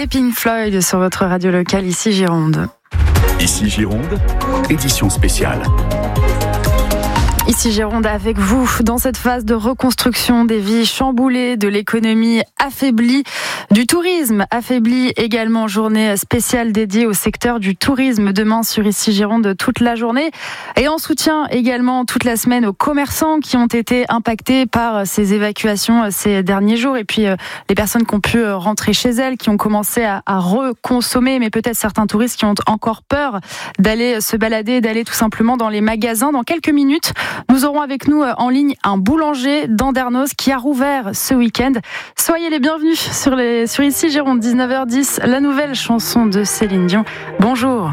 Pink Floyd sur votre radio locale, ici Gironde. Ici Gironde, édition spéciale. Ici Gironde avec vous dans cette phase de reconstruction des vies chamboulées, de l'économie affaiblie, du tourisme affaibli également. Journée spéciale dédiée au secteur du tourisme demain sur Ici Gironde toute la journée. Et en soutien également toute la semaine aux commerçants qui ont été impactés par ces évacuations ces derniers jours. Et puis les personnes qui ont pu rentrer chez elles, qui ont commencé à reconsommer, mais peut-être certains touristes qui ont encore peur d'aller se balader, d'aller tout simplement dans les magasins. Dans quelques minutes, nous aurons avec nous en ligne un boulanger d'Andernos qui a rouvert ce week-end. Soyez les bienvenus sur Ici Gironde, 19h10, la nouvelle chanson de Céline Dion. Bonjour.